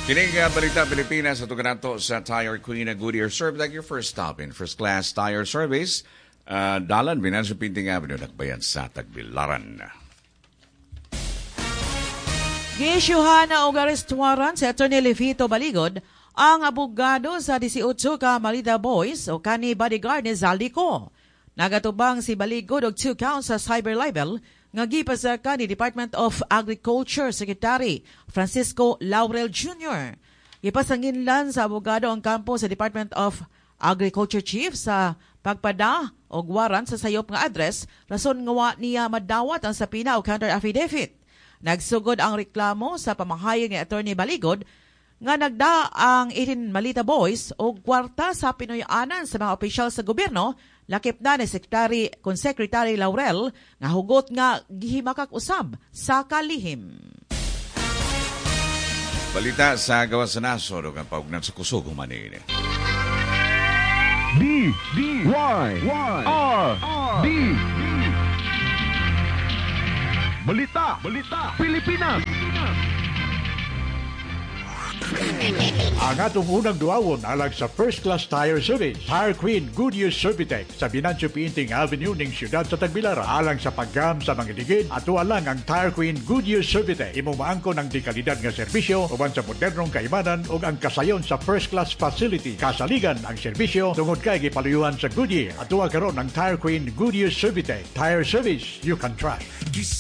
Kining balita Pilipinas at kanato sa Tire Queen Goodyear Serve like your first stop in first class tire service. Dalan binan sa Pinting Avenue nakbayan sa Tagbilaran. Giisyuhan na og arrest warrant sa Attorney Levito Baligod ang abogado sa 18 ka Malita Boys o kani bodyguard ni Zaldico. Nagatubang si Baligod og 2 counts sa cyber libel nga gipasaka ni Department of Agriculture Secretary Francisco Laurel Jr. Ipasanginlan sa abogado ang kampo sa Department of Agriculture Chief sa pagpada o warrant sa sayop nga address rason nga wa niya madawat ang sapina o counter affidavit. Nagsugod ang reklamo sa pamahayag ni Attorney Baligod nga nagda ang 18 Malita Boys o kwarta sa Pinoy-anan sa mga opisyal sa gobyerno, lakip na ni Secretary Laurel nga hugot nga gihimakak usab sa kalihim. Balita sa gawas sa nasod o ang paugnat sa kusog humanin. D-Y-R-D Balita Pilipinas. Ang atong unang duawon alang sa First Class Tire Service, Tire Queen Goodyear Servitec sa Binancio Pinting Avenue ning siyudad sa Tagbilaran. Alang sa paggam sa mga digid, ato lang ang Tire Queen Goodyear Servitec. Imo maangkon ang dekalidad nga serbisyo uban sa modernong kaimanan ug ang kasayon sa first class facility. Kasaligan ang serbisyo tungod kay gipaluyuhan sa Goodyear. Ato karon ang Tire Queen Goodyear Servitec. Tire service you can trust.